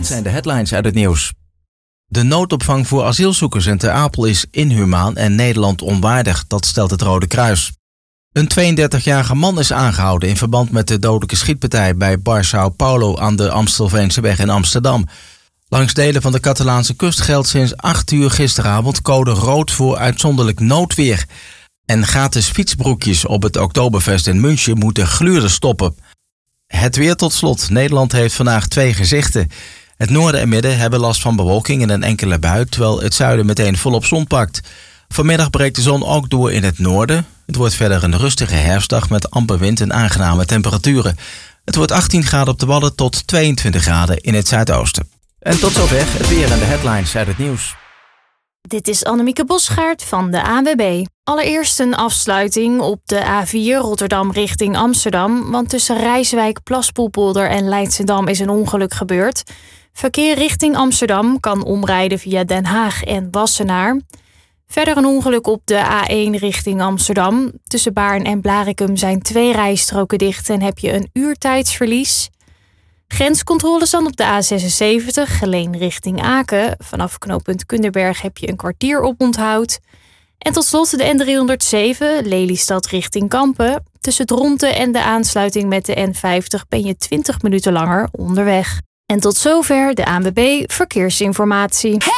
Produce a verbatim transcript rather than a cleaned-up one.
zijn de headlines uit het nieuws. De noodopvang voor asielzoekers in Ter Apel is inhumaan en Nederland onwaardig, dat stelt het Rode Kruis. Een tweeëndertigjarige man is aangehouden in verband met de dodelijke schietpartij bij Bar Sao Paulo aan de Amstelveenseweg in Amsterdam. Langs delen van de Catalaanse kust geldt sinds acht uur gisteravond code rood voor uitzonderlijk noodweer. En gratis fietsbroekjes op het Oktoberfest in München moeten gluren stoppen. Het weer tot slot. Nederland heeft vandaag twee gezichten. Het noorden en midden hebben last van bewolking en een enkele bui, terwijl het zuiden meteen volop zon pakt. Vanmiddag breekt de zon ook door in het noorden. Het wordt verder een rustige herfstdag met amper wind en aangename temperaturen. Het wordt achttien graden op de Wadden tot tweeëntwintig graden in het zuidoosten. En tot zover het weer en de headlines uit het nieuws. Dit is Annemieke Bosgaard van de A N W B. Allereerst een afsluiting op de A vier Rotterdam richting Amsterdam, want tussen Rijswijk, Plaspoelpolder en Leidschendam is een ongeluk gebeurd. Verkeer richting Amsterdam kan omrijden via Den Haag en Wassenaar. Verder een ongeluk op de A één richting Amsterdam. Tussen Baarn en Blaricum zijn twee rijstroken dicht en heb je een uurtijdsverlies. Grenscontroles dan op de A zesenzeventig, Geleen richting Aken. Vanaf knooppunt Kunderberg heb je een kwartier op onthoud. En tot slot de N driehonderdzeven, Lelystad richting Kampen. Tussen Dronten en de aansluiting met de N vijftig ben je twintig minuten langer onderweg. En tot zover de A N W B Verkeersinformatie.